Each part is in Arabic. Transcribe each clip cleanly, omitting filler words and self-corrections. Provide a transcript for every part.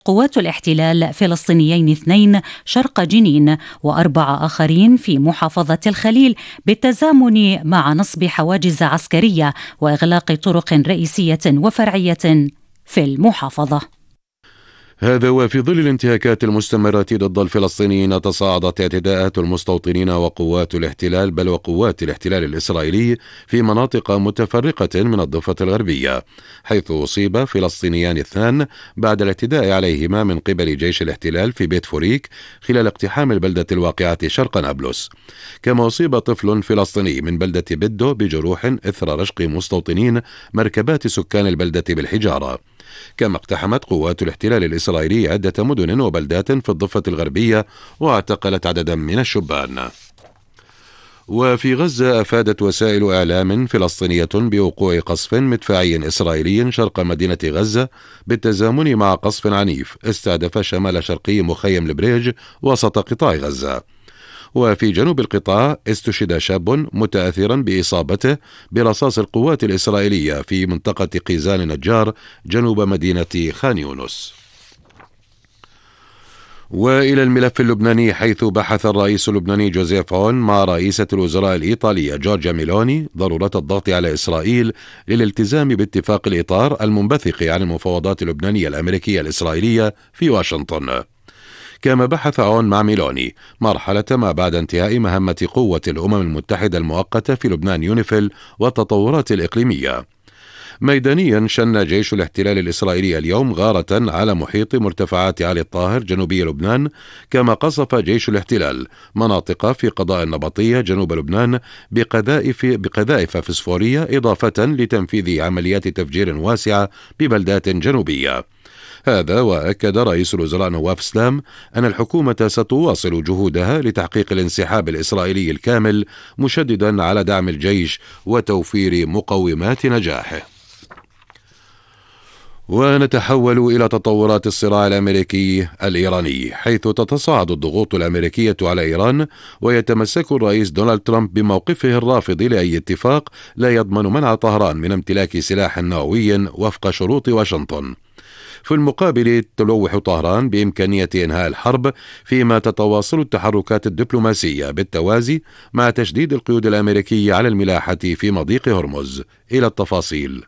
قوات الاحتلال فلسطينيين 2 شرق جنين و4 آخرين في محافظة الخليل بالتزامن مع نصب حواجز عسكرية وإغلاق طرق رئيسية وفرعية في المحافظة. هذا وفي ظل الانتهاكات المستمرة ضد الفلسطينيين تصاعدت اعتداءات المستوطنين وقوات الاحتلال بل وقوات الاحتلال الإسرائيلي في مناطق متفرقة من الضفة الغربية، حيث أصيب فلسطينيان 2 بعد الاعتداء عليهما من قبل جيش الاحتلال في بيت فوريك خلال اقتحام البلدة الواقعة شرق نابلس. كما أصيب طفل فلسطيني من بلدة بدو بجروح إثر رشق مستوطنين مركبات سكان البلدة بالحجارة. كما اقتحمت قوات الاحتلال الإسرائيلي عدة مدن وبلدات في الضفة الغربية واعتقلت عددا من الشبان. وفي غزة أفادت وسائل إعلام فلسطينية بوقوع قصف مدفعي إسرائيلي شرق مدينة غزة بالتزامن مع قصف عنيف استهدف شمال شرقي مخيم البريج وسط قطاع غزة. وفي جنوب القطاع استشهد شاب متأثرا بإصابته برصاص القوات الإسرائيلية في منطقة قيزان نجار جنوب مدينة خان يونس. وإلى الملف اللبناني، حيث بحث الرئيس اللبناني جوزيف عون مع رئيسة الوزراء الإيطالية جورجيا ميلوني ضرورة الضغط على إسرائيل للالتزام باتفاق الإطار المنبثق عن المفاوضات اللبنانية الأمريكية الإسرائيلية في واشنطن. كما بحث عون مع ميلوني مرحلة ما بعد انتهاء مهمة قوة الأمم المتحدة المؤقتة في لبنان يونيفيل والتطورات الإقليمية. ميدانيا شن جيش الاحتلال الإسرائيلي اليوم غارة على محيط مرتفعات علي الطاهر جنوبي لبنان، كما قصف جيش الاحتلال مناطق في قضاء النبطية جنوب لبنان بقذائف فسفورية، إضافة لتنفيذ عمليات تفجير واسعة ببلدات جنوبية. هذا وأكد رئيس الوزراء نواف سلام أن الحكومة ستواصل جهودها لتحقيق الانسحاب الإسرائيلي الكامل، مشددا على دعم الجيش وتوفير مقومات نجاحه. ونتحول إلى تطورات الصراع الأمريكي الإيراني، حيث تتصاعد الضغوط الأمريكية على إيران، ويتمسك الرئيس دونالد ترامب بموقفه الرافض لأي اتفاق لا يضمن منع طهران من امتلاك سلاح نووي وفق شروط واشنطن. في المقابل تلوح طهران بإمكانية إنهاء الحرب، فيما تتواصل التحركات الدبلوماسية بالتوازي مع تشديد القيود الأمريكية على الملاحة في مضيق هرمز. إلى التفاصيل.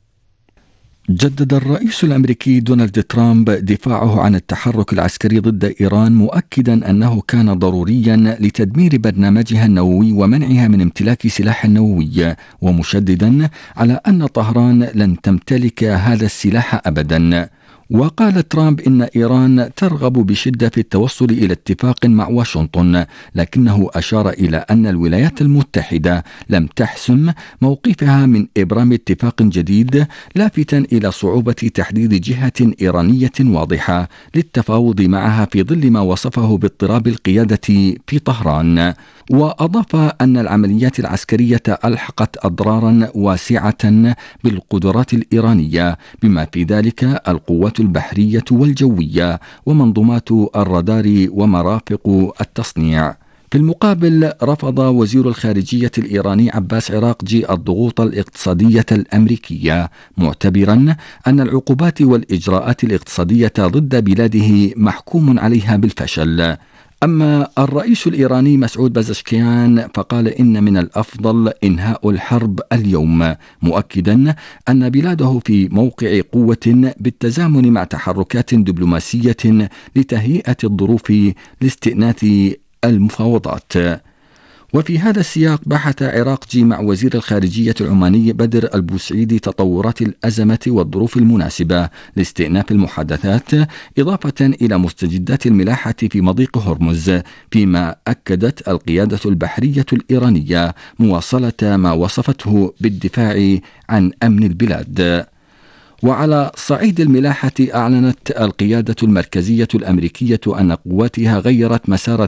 جدد الرئيس الأمريكي دونالد ترامب دفاعه عن التحرك العسكري ضد إيران، مؤكدا أنه كان ضروريا لتدمير برنامجها النووي ومنعها من امتلاك سلاح نووي، ومشددا على أن طهران لن تمتلك هذا السلاح أبدا. وقال ترامب إن إيران ترغب بشدة في التوصل إلى اتفاق مع واشنطن، لكنه أشار إلى أن الولايات المتحدة لم تحسم موقفها من إبرام اتفاق جديد، لافتا إلى صعوبة تحديد جهة إيرانية واضحة للتفاوض معها في ظل ما وصفه باضطراب القيادة في طهران. وأضاف أن العمليات العسكرية ألحقت أضرارا واسعة بالقدرات الإيرانية، بما في ذلك القوات البحرية والجوية ومنظومات الرادار ومرافق التصنيع. في المقابل رفض وزير الخارجية الإيراني عباس عراقجي الضغوط الاقتصادية الأمريكية، معتبرا أن العقوبات والإجراءات الاقتصادية ضد بلاده محكوم عليها بالفشل. أما الرئيس الإيراني مسعود بازشكيان فقال إن من الأفضل إنهاء الحرب اليوم، مؤكدا أن بلاده في موقع قوة بالتزامن مع تحركات دبلوماسية لتهيئة الظروف لاستئناف المفاوضات. وفي هذا السياق بحث عراقجي مع وزير الخارجية العماني بدر البوسعيدي تطورات الأزمة والظروف المناسبة لاستئناف المحادثات، إضافة إلى مستجدات الملاحة في مضيق هرمز، فيما أكدت القيادة البحرية الإيرانية مواصلة ما وصفته بالدفاع عن أمن البلاد. وعلى صعيد الملاحة أعلنت القيادة المركزية الأمريكية أن قواتها غيرت مسار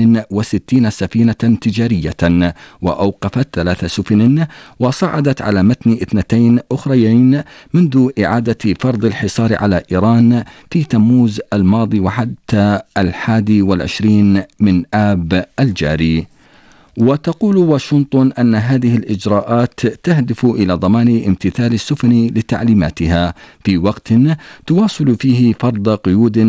68 سفينة تجارية، وأوقفت 3 سفن، وصعدت على متن 2 أخريين منذ إعادة فرض الحصار على إيران في تموز الماضي وحتى 21 من آب الجاري. وتقول واشنطن أن هذه الإجراءات تهدف إلى ضمان امتثال السفن لتعليماتها في وقت تواصل فيه فرض قيود